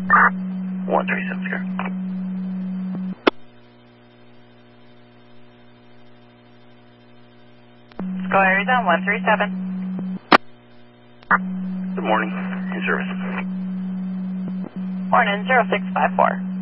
137 Square. Go Arizona 137. Good morning. In service. Morning 0654.